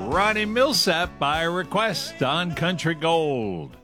Ronnie Millsap by request on Country Gold.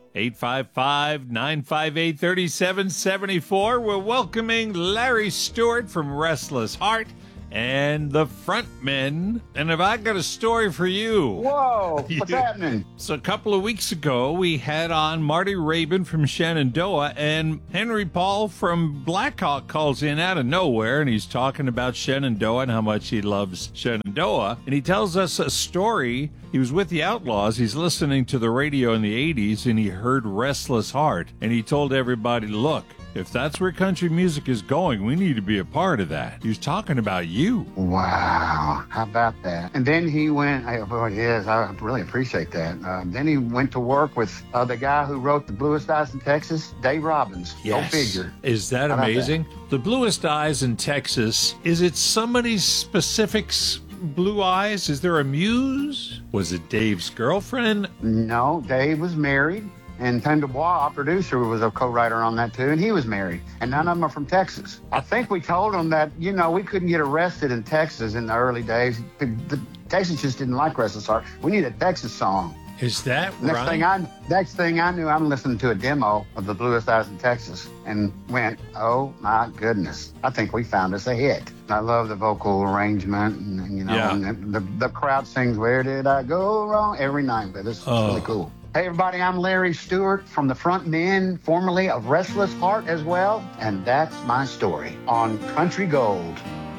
855-958-3774. We're welcoming Larry Stewart from Restless Heart and the Frontmen. And have I got a story for you? Whoa, what's happening? So a couple of weeks ago, we had on Marty Rabin from Shenandoah, and Henry Paul from Blackhawk calls in out of nowhere, and he's talking about Shenandoah and how much he loves Shenandoah. And he tells us a story. He was with the Outlaws. He's listening to the radio in the 80s, and he heard Restless Heart. And he told everybody, look, if that's where country music is going, we need to be a part of that. He was talking about you. Wow, how about that? And then he went, I really appreciate that. Then he went to work with the guy who wrote The Bluest Eyes in Texas, Dave Robbins. Yes. Go figure. Is that amazing? The Bluest Eyes in Texas, is it somebody's specific blue eyes? Is there a muse? Was it Dave's girlfriend? No, Dave was married. And Tim Dubois, our producer, was a co-writer on that too, and he was married. And none of them are from Texas. I think we told them that, we couldn't get arrested in Texas in the early days. The Texans just didn't like Restless Heart. We need a Texas song. Is that right? Next thing I knew, I'm listening to a demo of The Bluest Eyes in Texas and went, oh my goodness, I think we found us a hit. I love the vocal arrangement, and the crowd sings, "Where Did I Go Wrong?" every night, but it's really cool. Hey everybody, I'm Larry Stewart from the Frontmen, formerly of Restless Heart as well, and that's my story on Country Gold.